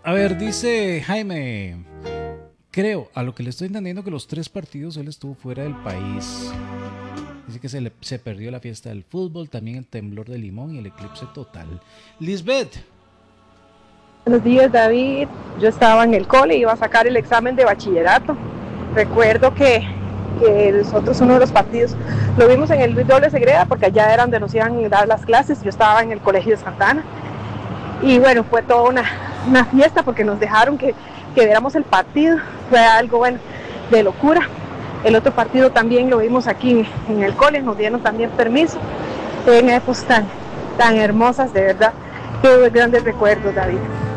A ver, dice Jaime, creo, a lo que le estoy entendiendo, que los 3 partidos él estuvo fuera del país. Dice que se perdió la fiesta del fútbol, también el temblor de Limón y el eclipse total. Lisbeth. Buenos días, David. Yo estaba en el cole y iba a sacar el examen de bachillerato. Recuerdo que nosotros uno de los partidos lo vimos en el Luis Doble Segreda, porque allá era donde nos iban a dar las clases. Yo estaba en el colegio de Santana. Y bueno, fue toda una fiesta porque nos dejaron que viéramos el partido. Fue algo, bueno, de locura. El otro partido también lo vimos aquí en el cole, nos dieron también permiso. En épocas tan hermosas, de verdad. Qué grandes recuerdos, David.